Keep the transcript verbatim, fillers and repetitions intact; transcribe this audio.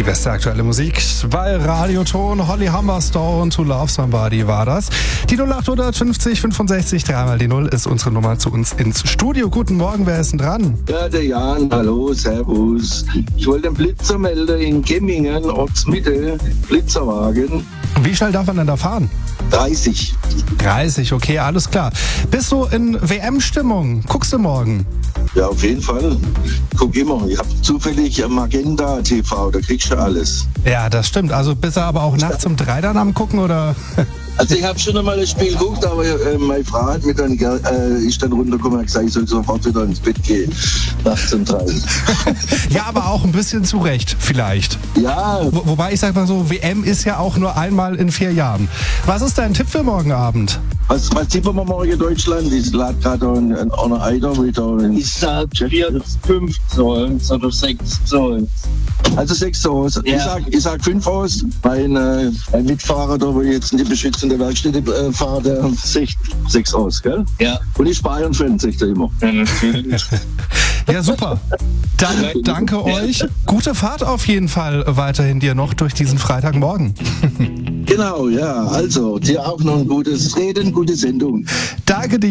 Die beste aktuelle Musik bei Radioton. Holly Humberstone, To Love Somebody war das. Die null acht fünfzig fünfundsechzig, dreimal die Null ist unsere Nummer zu uns ins Studio. Guten Morgen, wer ist denn dran? Ja, der Jan, hallo, servus. Ich wollte einen Blitzer melden in Gemmingen, Ortsmitte, Blitzerwagen. Wie schnell darf man denn da fahren? dreißig. dreißig, okay, alles klar. Bist du in W M-Stimmung? Guckst du morgen? Ja, auf jeden Fall. Guck immer. Ich habe zufällig Magenta T V, da kriegst du alles. Ja, das stimmt. Also bist du aber auch nachts um drei dann am Gucken, oder? Also ich habe schon einmal das Spiel geguckt, aber äh, meine Frau hat mir dann, äh, ist dann runtergekommen und hat gesagt, ich soll sofort wieder ins Bett gehen. Nachts um drei. Ja, aber auch ein bisschen zu Recht, vielleicht. Ja. Wo, wobei ich sag mal so, W M ist ja auch nur einmal in vier Jahren. Was ist dein Tipp für morgen Abend? Was, was tippen wir morgen in Deutschland? Ich lade gerade ein, ein, ein Eider wieder. Ich sag vier, fünf Zoll oder sechs Zoll. Also sechs aus. Ja. Ich sag, ich sag fünf aus. Mein, äh, mein Mitfahrer, da wo ich jetzt in die beschützende Werkstätte äh, fahre, der sagt sechs aus, gell? Ja. Und ich Bayern-Fan, sagt er immer. Ja, natürlich. Ja, super. Dann danke euch. Gute Fahrt auf jeden Fall weiterhin dir noch durch diesen Freitagmorgen. Genau, ja. Also, dir auch noch ein gutes Reden, gute Sendung. Danke dir.